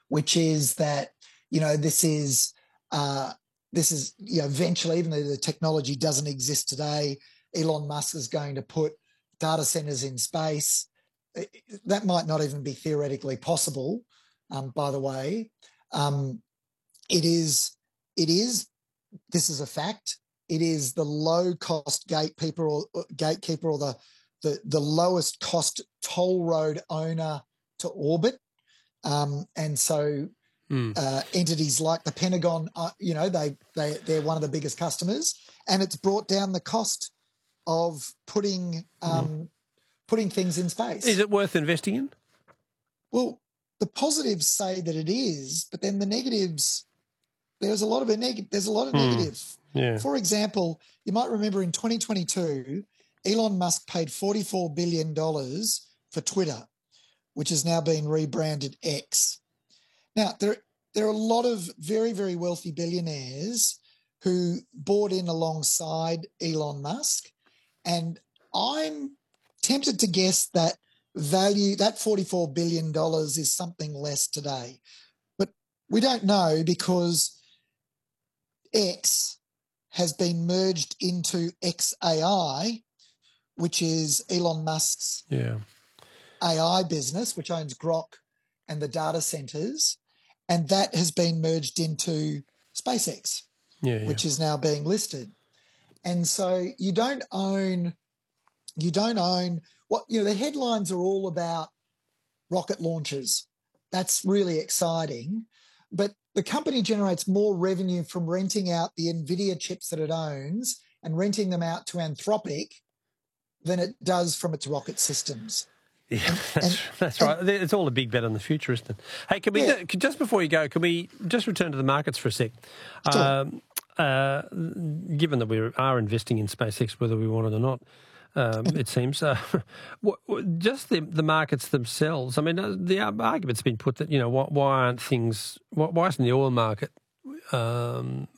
which is that, this is eventually, even though the technology doesn't exist today, Elon Musk is going to put data centers in space. That might not even be theoretically possible, by the way. This is a fact. It is the low-cost gatekeeper or the lowest cost toll road owner to orbit. And so entities like the Pentagon, they're one of the biggest customers, and it's brought down the cost of putting things in space. Is it worth investing in? Well, the positives say that it is, but then the negatives, there's a lot of negative. Yeah. For example, you might remember in 2022, Elon Musk paid $44 billion for Twitter, which has now been rebranded X. Now, there are a lot of very, very wealthy billionaires who bought in alongside Elon Musk, and I'm tempted to guess that that $44 billion is something less today. But we don't know because X has been merged into XAI, which is Elon Musk's AI business, which owns Grok and the data centers, and that has been merged into SpaceX, which is now being listed. And so you don't own what, the headlines are all about rocket launches. That's really exciting. But the company generates more revenue from renting out the NVIDIA chips that it owns and renting them out to Anthropic than it does from its rocket systems. Yeah, that's right. It's all a big bet on the future, isn't it? Hey, can we just before you go, can we just return to the markets for a sec? Sure. Given that we are investing in SpaceX, whether we want it or not, it seems. Just the markets themselves. I mean, the argument's been put that why isn't the oil market